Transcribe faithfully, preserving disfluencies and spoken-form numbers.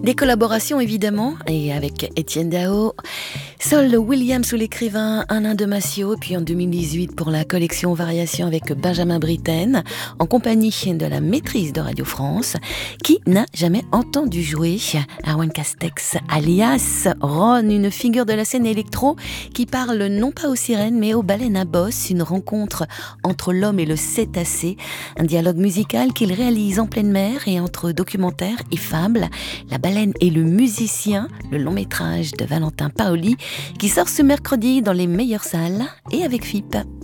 Des collaborations évidemment, et avec Étienne Dao, Saul Williams ou l'écrivain Alain Damasio, puis en deux mille dix-huit pour la collection Variations avec Benjamin Britten, en compagnie de la maîtrise de Radio France, qui n'a jamais entendu jouer Erwan Castex, alias Ron, une figure de la scène électro qui parle non pas aux sirènes mais aux baleines à bosse, une rencontre entre l'homme et le cétacé, un dialogue musical qu'il réalise en pleine mer et entre documentaire et fable. La baleine et le musicien, le long métrage de Valentin Paoli, qui sort ce mercredi dans les meilleures salles et avec F I P.